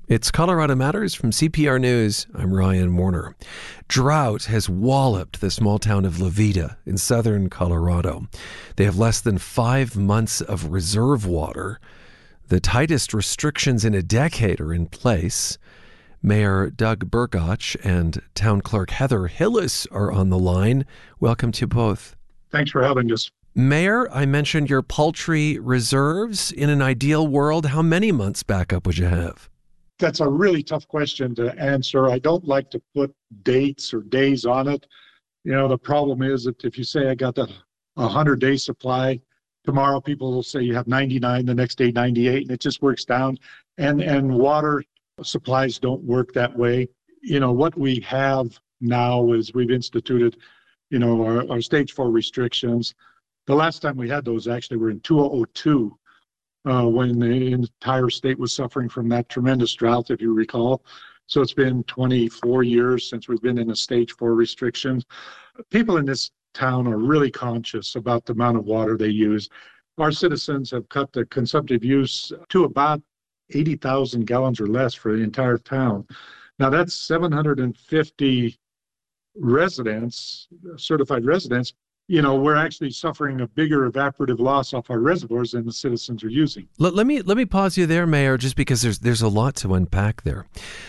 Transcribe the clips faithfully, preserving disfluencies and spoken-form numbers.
It's Colorado Matters from C P R News. I'm Ryan Warner. Drought has walloped the small town of Levita in southern Colorado. They have less than five months of reserve water. The tightest restrictions in a decade are in place. Mayor Doug Burgach and Town Clerk Heather Hillis are on the line. Welcome to you both. Thanks for having us. Mayor, I mentioned your paltry reserves. In an ideal world, how many months backup would you have? That's a really tough question to answer. I don't like to put dates or days on it. You know, the problem is that if you say I got the one hundred day supply, tomorrow people will say you have ninety-nine, the next day ninety-eight, and it just works down. And and water supplies don't work that way. You know, what we have now is we've instituted, you know, our, our stage four restrictions. The last time we had those actually were in two thousand two. Uh, when the entire state was suffering from that tremendous drought, if you recall. So it's been twenty-four years since we've been in a stage four restrictions. People in this town are really conscious about the amount of water they use. Our citizens have cut the consumptive use to about eighty thousand gallons or less for the entire town. Now that's seven hundred fifty residents, certified residents. You know, we're actually suffering a bigger evaporative loss off our reservoirs than the citizens are using. Let, let me let me pause you there, Mayor, just because there's there's a lot to unpack there.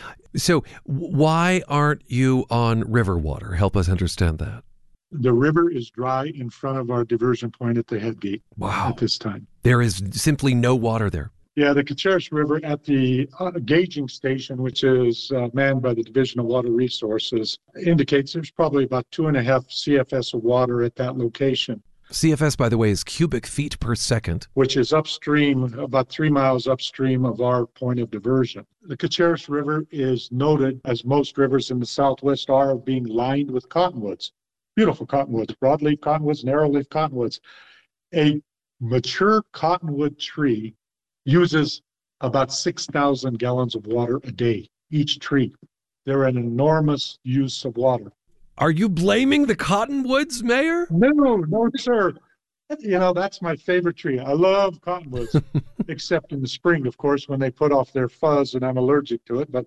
So why aren't you on river water? Help us understand that. The river is dry in front of our diversion point at the head gate. Wow. At this time. There is simply no water there. Yeah, the Caceres River at the uh, gauging station, which is uh, manned by the Division of Water Resources, indicates there's probably about two and a half C F S of water at that location. C F S, by the way, is cubic feet per second. Which is upstream, about three miles upstream of our point of diversion. The Caceres River is noted, as most rivers in the Southwest are, of being lined with cottonwoods. Beautiful cottonwoods, broadleaf cottonwoods, narrowleaf cottonwoods. A mature cottonwood tree uses about six thousand gallons of water a day, each tree. They're an enormous use of water. Are you blaming the cottonwoods, Mayor? No, no, sir. You know, that's my favorite tree. I love cottonwoods, except in the spring, of course, when they put off their fuzz and I'm allergic to it. But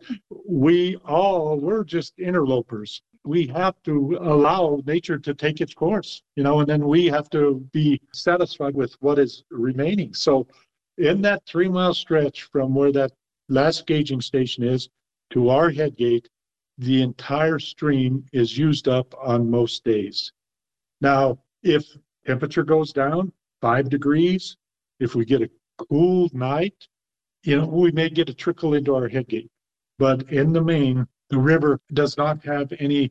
we all, we're just interlopers. We have to allow nature to take its course, you know, and then we have to be satisfied with what is remaining. So in that three mile stretch from where that last gauging station is to our head gate, the entire stream is used up on most days. Now, if temperature goes down five degrees, if we get a cool night, you know, we may get a trickle into our head gate. But in the main, the river does not have any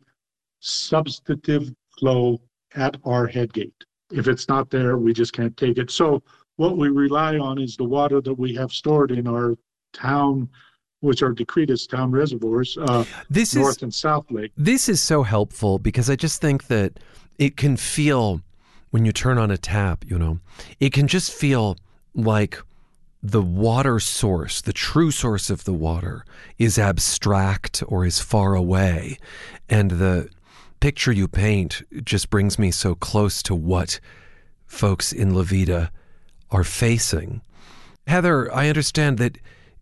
substantive flow at our head gate. If it's not there, we just can't take it. So what we rely on is the water that we have stored in our town, which are Decretas town reservoirs, uh, this North is, and South Lake. This is so helpful because I just think that it can feel, when you turn on a tap, you know, it can just feel like the water source, the true source of the water, is abstract or is far away. And the picture you paint just brings me so close to what folks in Levita are facing. Heather, I understand that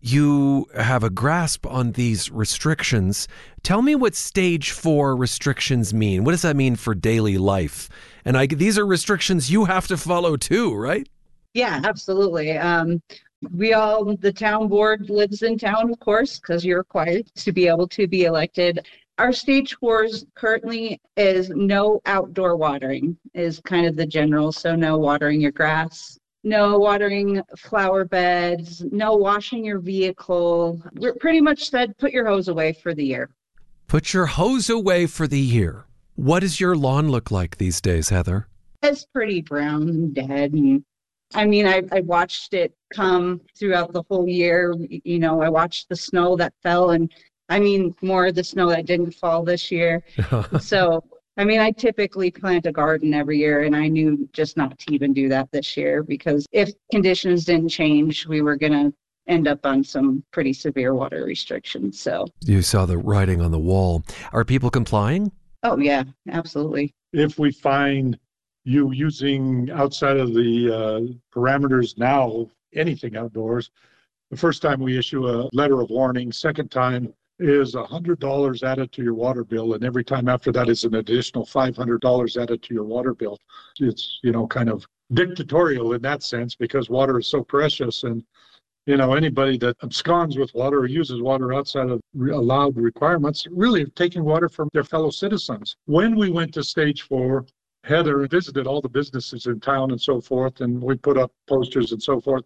you have a grasp on these restrictions. Tell me what stage four restrictions mean. What does that mean for daily life? And I, these are restrictions you have to follow too, right? Yeah, absolutely. Um, we all, the town board lives in town, of course, because you're required to be able to be elected. Our stage fours currently is no outdoor watering is kind of the general. So no watering your grass, no watering flower beds, no washing your vehicle. We're pretty much said, put your hose away for the year. Put your hose away for the year. What does your lawn look like these days, Heather? It's pretty brown and dead. And I mean, I, I watched it come throughout the whole year. You know, I watched the snow that fell, and I mean, more of the snow that didn't fall this year. So, I mean, I typically plant a garden every year, and I knew just not to even do that this year because if conditions didn't change, we were going to end up on some pretty severe water restrictions. So you saw the writing on the wall. Are people complying? Oh, yeah, absolutely. If we find you using outside of the uh, parameters now, anything outdoors, The first time we issue a letter of warning. Second time is one hundred dollars added to your water bill. And every time after that is an additional five hundred dollars added to your water bill. It's, you know, kind of dictatorial in that sense because water is so precious. And, you know, anybody that absconds with water or uses water outside of allowed requirements really taking water from their fellow citizens. When we went to stage four, Heather visited all the businesses in town and so forth, and we put up posters and so forth.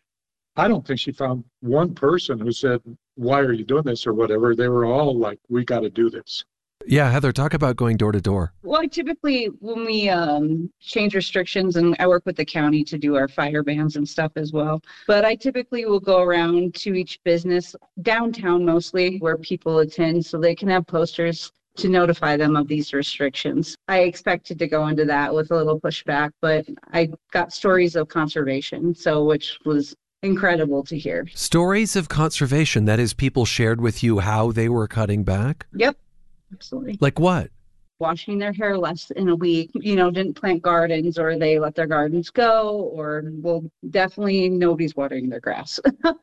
I don't think she found one person who said, why are you doing this or whatever? They were all like, we got to do this. Yeah, Heather, talk about going door to door. Well, typically when we um, change restrictions, and I work with the county to do our fire bans and stuff as well, but I typically will go around to each business, downtown mostly, where people attend so they can have posters to notify them of these restrictions. I expected to go into that with a little pushback, but I got stories of conservation, so which was incredible to hear. Stories of conservation, that is, people shared with you how they were cutting back? Yep, absolutely. Like what? Washing their hair less in a week, you know, didn't plant gardens, or they let their gardens go, or, well, definitely nobody's watering their grass.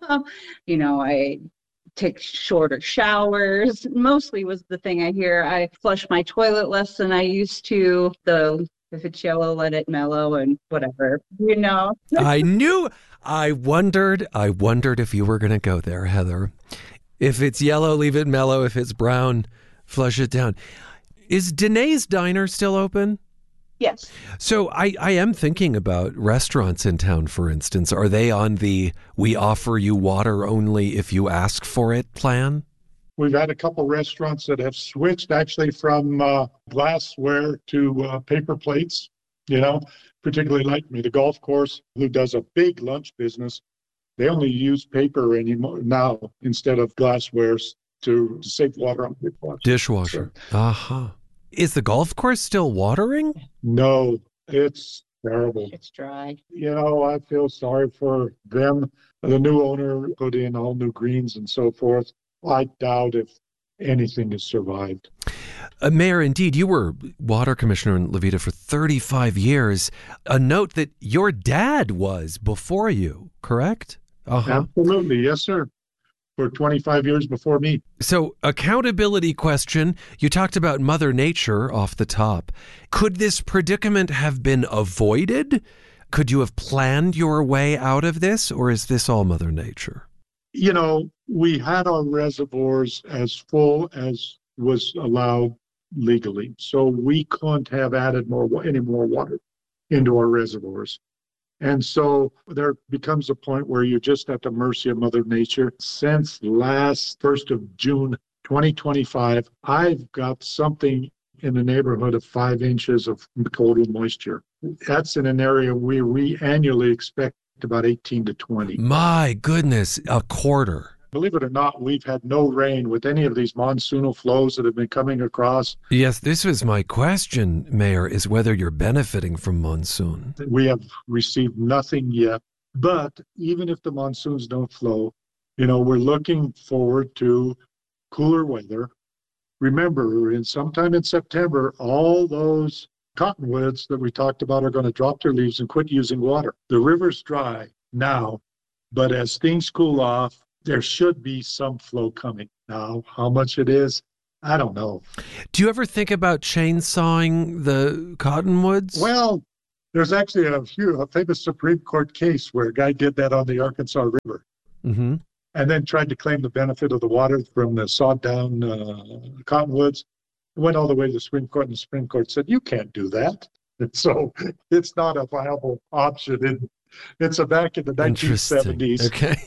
You know, I take shorter showers, mostly was the thing I hear. I flush my toilet less than I used to. The if it's yellow, let it mellow and whatever, you know. I knew, I wondered, I wondered if you were going to go there, Heather. If it's yellow, leave it mellow. If it's brown, flush it down. Is Danae's Diner still open? Yes. So I, I am thinking about restaurants in town, for instance. Are they on the we offer you water only if you ask for it plan? We've had a couple restaurants that have switched actually from uh, glassware to uh, paper plates, you know, particularly like me, the golf course, who does a big lunch business. They only use paper anymore now instead of glassware to, to save water on dishwasher. Dishwasher. So, uh-huh. Is the golf course still watering? No, it's terrible. It's dry. You know, I feel sorry for them. The new owner put in all new greens and so forth. I doubt if anything has survived. Uh, Mayor, indeed, you were water commissioner in Levita for thirty-five years. A note that your dad was before you, correct? Uh-huh. Absolutely. Yes, sir. For twenty-five years before me. So, accountability question. You talked about Mother Nature off the top. Could this predicament have been avoided? Could you have planned your way out of this, or is this all Mother Nature? You know, we had our reservoirs as full as was allowed legally. So we couldn't have added more any more water into our reservoirs. And so there becomes a point where you're just at the mercy of Mother Nature. Since last first of June twenty twenty-five, I've got something in the neighborhood of five inches of total moisture. That's in an area where we annually expect about eighteen to twenty. My goodness, a quarter. Believe it or not, we've had no rain with any of these monsoonal flows that have been coming across. Yes, this was my question, Mayor, is whether you're benefiting from monsoon. We have received nothing yet. But even if the monsoons don't flow, you know, we're looking forward to cooler weather. Remember, in sometime in September, all those cottonwoods that we talked about are going to drop their leaves and quit using water. The river's dry now, but as things cool off, there should be some flow coming. Now, how much it is, I don't know. Do you ever think about chainsawing the cottonwoods? Well, there's actually a, few, a famous Supreme Court case where a guy did that on the Arkansas River. Mm-hmm. And then tried to claim the benefit of the water from the sawed down uh, cottonwoods. It went all the way to the Supreme Court, and the Supreme Court said, you can't do that. And so it's not a viable option. It, it's a back in the nineteen seventies. Okay.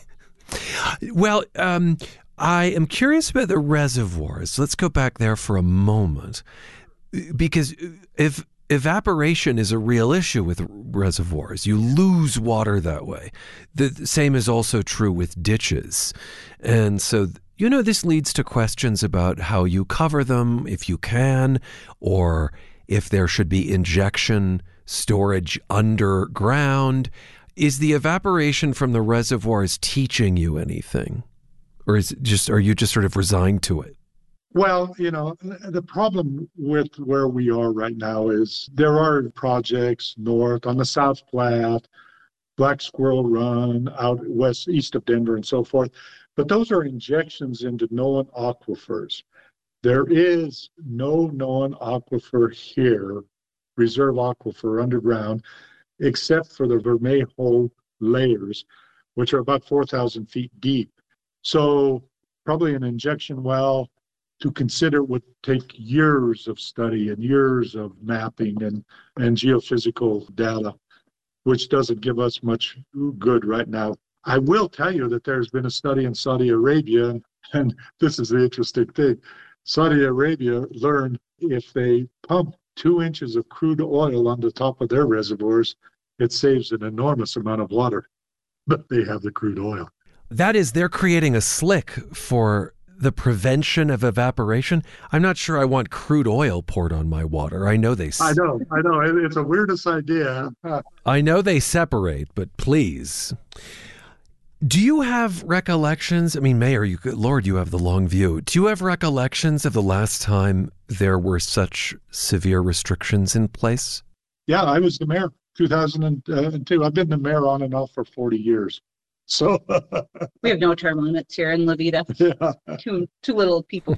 Well, um, I am curious about the reservoirs. Let's go back there for a moment. Because if evaporation is a real issue with reservoirs, you lose water that way. The same is also true with ditches. And so, you know, this leads to questions about how you cover them, if you can, or if there should be injection storage underground. Is the evaporation from the reservoirs teaching you anything? Or is it just, are you just sort of resigned to it? Well, you know, the problem with where we are right now is there are projects north on the South Platte Black Squirrel Run out west, east of Denver and so forth. But those are injections into known aquifers. There is no known aquifer here, reserve aquifer underground, except for the Vermejo layers, which are about four thousand feet deep. So probably an injection well to consider would take years of study and years of mapping and, and geophysical data, which doesn't give us much good right now. I will tell you that there's been a study in Saudi Arabia, and, and this is the interesting thing. Saudi Arabia learned if they pump two inches of crude oil on the top of their reservoirs, it saves an enormous amount of water. But they have the crude oil. That is, they're creating a slick for the prevention of evaporation. I'm not sure I want crude oil poured on my water. I know they. I know, I know. It's a weirdest idea. I know they separate, but please. Do you have recollections? I mean, Mayor, you, Lord, you have the long view. Do you have recollections of the last time there were such severe restrictions in place? Yeah, I was the mayor, two thousand two. I've been the mayor on and off for forty years. So we have no term limits here in La Veta. Yeah. Too, too little people.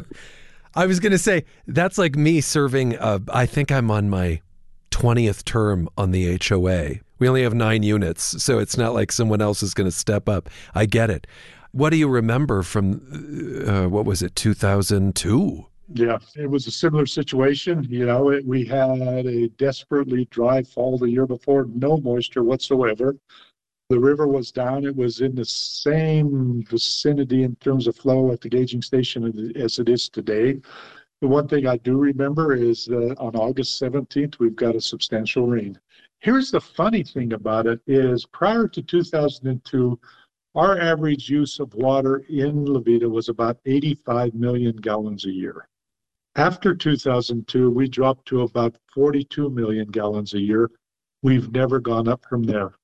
I was going to say, that's like me serving, uh, I think I'm on my twentieth term on the H O A. We only have nine units, so it's not like someone else is going to step up. I get it. What do you remember from, uh, what was it, two thousand two? Yeah, it was a similar situation. You know, it, we had a desperately dry fall the year before, no moisture whatsoever. The river was down. It was in the same vicinity in terms of flow at the gauging station as it is today. The one thing I do remember is that on August seventeenth, we've got a substantial rain. Here's the funny thing about it is prior to two thousand two, our average use of water in La Veta was about eighty-five million gallons a year. After two thousand two, we dropped to about forty-two million gallons a year. We've never gone up from there.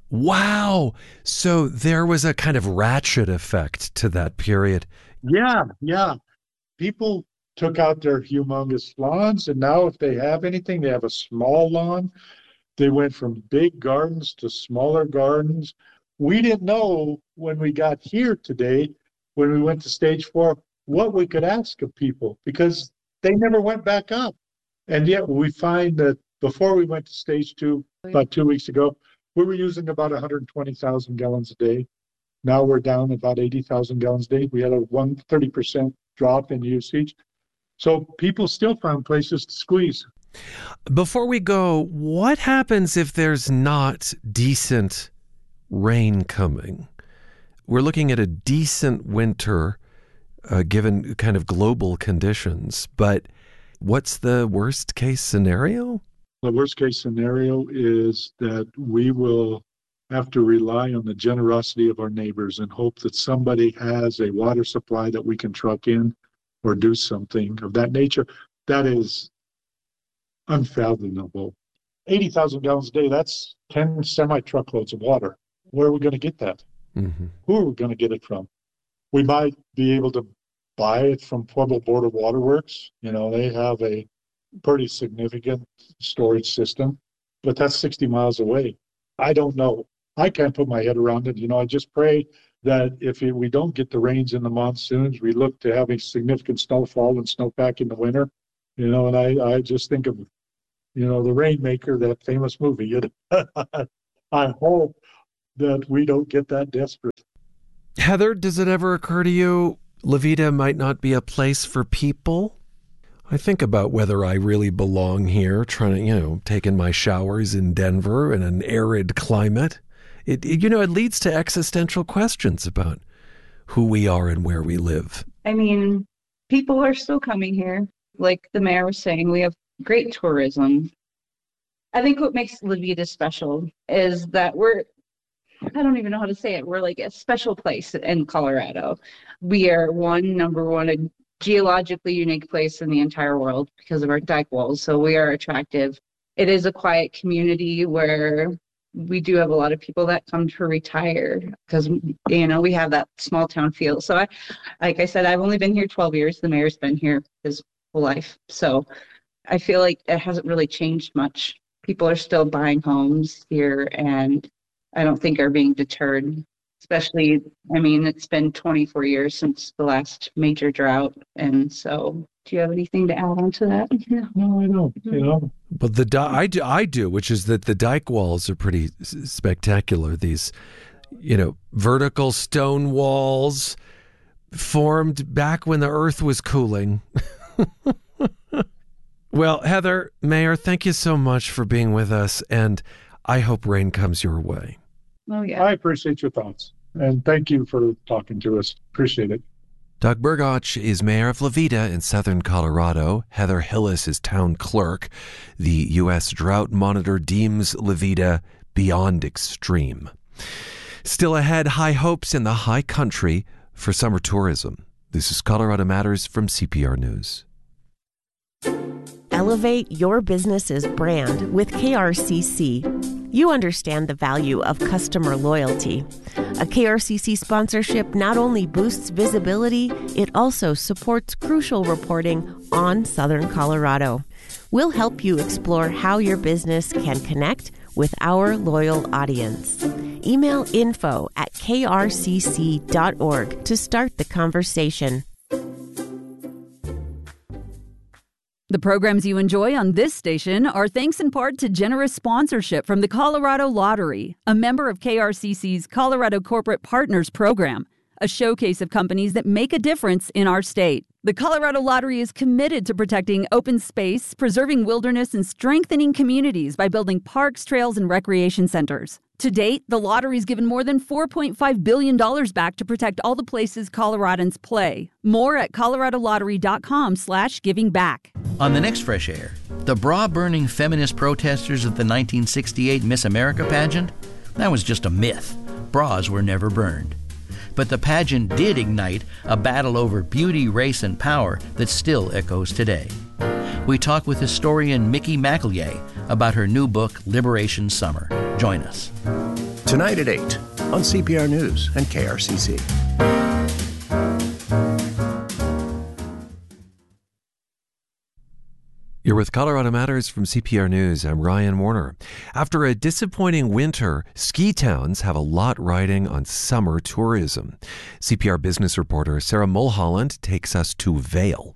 Wow. So there was a kind of ratchet effect to that period. Yeah, yeah. People took out their humongous lawns, and now if they have anything, they have a small lawn. They went from big gardens to smaller gardens. We didn't know when we got here today, when we went to stage four, what we could ask of people because they never went back up. And yet we find that before we went to stage two, about two weeks ago, we were using about one hundred twenty thousand gallons a day. Now we're down about eighty thousand gallons a day. We had a one hundred thirty percent drop in usage. So people still found places to squeeze. Before we go, what happens if there's not decent rain coming? We're looking at a decent winter, uh, given kind of global conditions, but what's the worst case scenario? The worst case scenario is that we will have to rely on the generosity of our neighbors and hope that somebody has a water supply that we can truck in or do something of that nature. That is unfathomable. eighty thousand gallons a day, that's ten semi-truckloads of water. Where are we going to get that? Mm-hmm. Who are we going to get it from? We might be able to buy it from Pueblo Border Waterworks. You know, they have a pretty significant storage system, but that's sixty miles away. I don't know. I can't put my head around it. You know, I just pray that if we don't get the rains in the monsoons, we look to having significant snowfall and snowpack in the winter. You know, and I, I just think of, you know, the Rainmaker, that famous movie. You know, I hope that we don't get that desperate. Heather, does it ever occur to you La Veta might not be a place for people? I think about whether I really belong here, trying to, you know, taking my showers in Denver in an arid climate. It, it, you know, it leads to existential questions about who we are and where we live. I mean, people are still coming here. Like the mayor was saying, we have great tourism. I think what makes La Veta special is that we're, I don't even know how to say it. We're like a special place in Colorado. We are one, number one, a geologically unique place in the entire world because of our dike walls. So we are attractive. It is a quiet community where we do have a lot of people that come to retire because, you know, we have that small town feel. So I, like I said, I've only been here twelve years. The mayor's been here his whole life. So I feel like it hasn't really changed much. People are still buying homes here and I don't think are being deterred. Especially, I mean, it's been twenty-four years since the last major drought. And so, do you have anything to add on to that? Yeah, no, I don't. You know, But the di- I do, I do, which is that the dike walls are pretty s- spectacular. These, you know, vertical stone walls formed back when the earth was cooling. Well, Heather, Mayor, thank you so much for being with us, and I hope rain comes your way. Oh, yeah. I appreciate your thoughts, and thank you for talking to us. Appreciate it. Doug Burgach is mayor of Levita in southern Colorado. Heather Hillis is town clerk. The U S Drought Monitor deems Levita beyond extreme. Still ahead, high hopes in the high country for summer tourism. This is Colorado Matters from C P R News. Elevate your business's brand with K R C C. You understand the value of customer loyalty. A K R C C sponsorship not only boosts visibility, it also supports crucial reporting on Southern Colorado. We'll help you explore how your business can connect with our loyal audience. Email info at k r c c dot org to start the conversation. The programs you enjoy on this station are thanks in part to generous sponsorship from the Colorado Lottery, a member of K R C C's Colorado Corporate Partners Program, a showcase of companies that make a difference in our state. The Colorado Lottery is committed to protecting open space, preserving wilderness, and strengthening communities by building parks, trails, and recreation centers. To date, the lottery's given more than four point five billion dollars back to protect all the places Coloradans play. More at coloradolottery.com slash giving back. On the next Fresh Air, the bra-burning feminist protesters of the nineteen sixty-eight Miss America pageant? That was just a myth. Bras were never burned. But the pageant did ignite a battle over beauty, race, and power that still echoes today. We talk with historian Mickey McEllier about her new book, Liberation Summer. Join us. Tonight at eight on C P R News and K R C C. You're with Colorado Matters from C P R News. I'm Ryan Warner. After a disappointing winter, ski towns have a lot riding on summer tourism. C P R business reporter Sarah Mulholland takes us to Vail.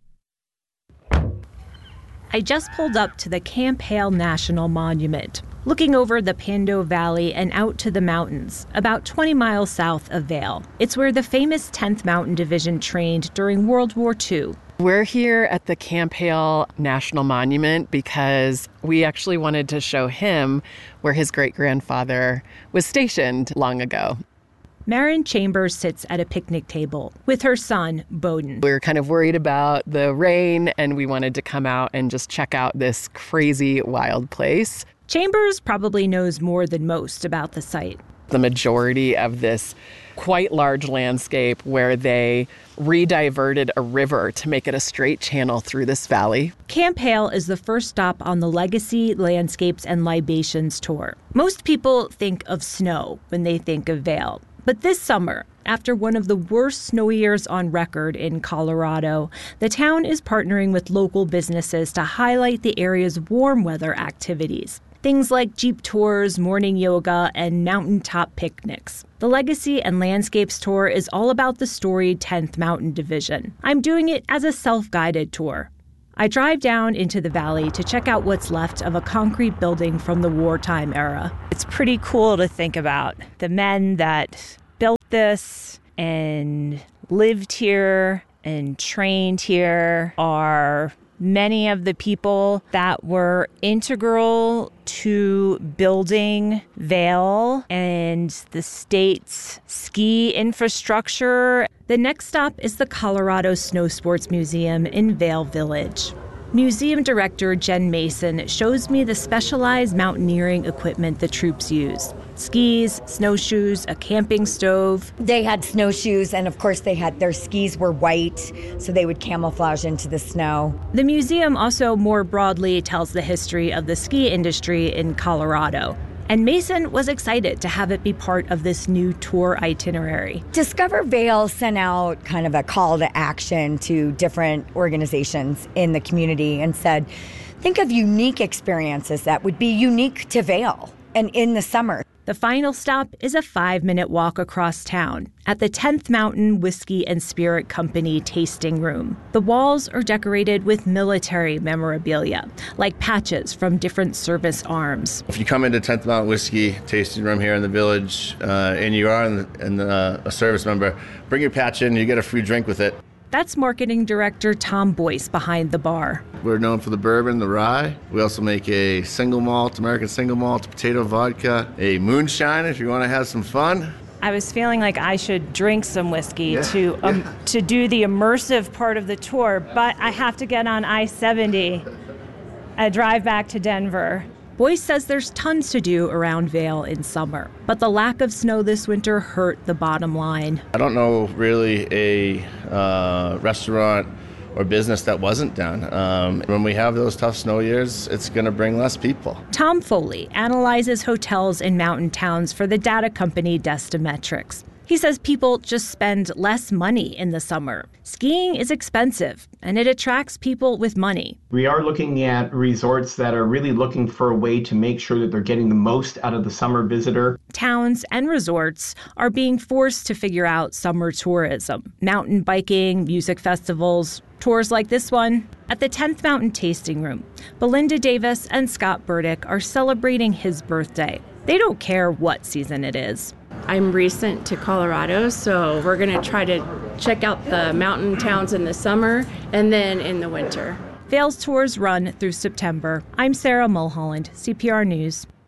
I just pulled up to the Camp Hale National Monument, looking over the Pando Valley and out to the mountains, about twenty miles south of Vail. It's where the famous tenth Mountain Division trained during World War Two. We're here at the Camp Hale National Monument because we actually wanted to show him where his great-grandfather was stationed long ago. Marin Chambers sits at a picnic table with her son, Bowden. We were kind of worried about the rain, and we wanted to come out and just check out this crazy, wild place. Chambers probably knows more than most about the site. The majority of this quite large landscape where they re-diverted a river to make it a straight channel through this valley. Camp Hale is the first stop on the Legacy, Landscapes, and Libations tour. Most people think of snow when they think of Vail. But this summer, after one of the worst snow years on record in Colorado, the town is partnering with local businesses to highlight the area's warm weather activities. Things like Jeep tours, morning yoga, and mountaintop picnics. The Legacy and Landscapes tour is all about the storied tenth Mountain Division. I'm doing it as a self-guided tour. I drive down into the valley to check out what's left of a concrete building from the wartime era. It's pretty cool to think about. The men that built this and lived here and trained here are many of the people that were integral to building Vail and the state's ski infrastructure. The next stop is the Colorado Snow Sports Museum in Vail Village. Museum director Jen Mason shows me the specialized mountaineering equipment the troops used. Skis, snowshoes, a camping stove. They had snowshoes, and of course they had their skis were white, so they would camouflage into the snow. The museum also more broadly tells the history of the ski industry in Colorado. And Mason was excited to have it be part of this new tour itinerary. Discover Vail sent out kind of a call to action to different organizations in the community and said, think of unique experiences that would be unique to Vail and in the summer. The final stop is a five-minute walk across town at the tenth Mountain Whiskey and Spirit Company tasting room. The walls are decorated with military memorabilia, like patches from different service arms. If you come into tenth Mountain Whiskey tasting room here in the village, uh, and you are in the, in the, uh, a service member, bring your patch in, you get a free drink with it. That's marketing director Tom Boyce behind the bar. We're known for the bourbon, the rye. We also make a single malt, American single malt, potato vodka, a moonshine if you want to have some fun. I was feeling like I should drink some whiskey yeah, to um, yeah. to do the immersive part of the tour, but I have to get on I seventy and drive back to Denver. Boyce says there's tons to do around Vail in summer, but the lack of snow this winter hurt the bottom line. I don't know really a uh, restaurant or business that wasn't down. Um, when we have those tough snow years, it's going to bring less people. Tom Foley analyzes hotels in mountain towns for the data company Destametrics. He says people just spend less money in the summer. Skiing is expensive, and it attracts people with money. We are looking at resorts that are really looking for a way to make sure that they're getting the most out of the summer visitor. Towns and resorts are being forced to figure out summer tourism, mountain biking, music festivals, tours like this one. At the tenth Mountain Tasting Room, Belinda Davis and Scott Burdick are celebrating his birthday. They don't care what season it is. I'm recent to Colorado, so we're going to try to check out the mountain towns in the summer and then in the winter. Vail's tours run through September. I'm Sarah Mulholland, C P R News.